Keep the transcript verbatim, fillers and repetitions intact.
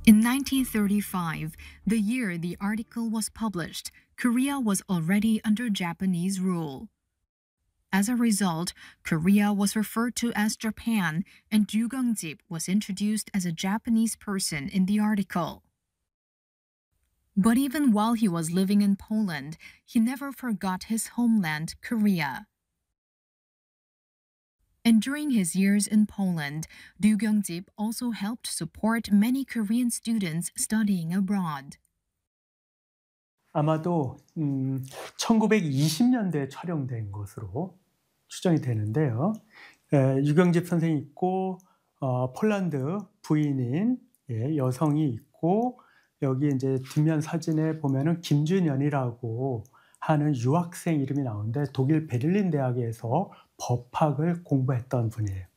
In nineteen thirty-five, the year the article was published, Korea was already under Japanese rule. As a result, Korea was referred to as Japan, and Ryu Geung-jip was introduced as a Japanese person in the article. But even while he was living in Poland, he never forgot his homeland, Korea. And during his years in Poland, Ryu Geung-jip also helped support many Korean students studying abroad. 아마도 음, 천구백이십 년대에 촬영된 것으로 추정이 되는데요. 에, 유경집 선생이 있고 어, 폴란드 부인인 예, 여성이 있고 여기 이제 뒷면 사진에 보면은 김준현이라고 하는 유학생 이름이 나오는데 독일 베를린 대학에서 법학을 공부했던 분이에요.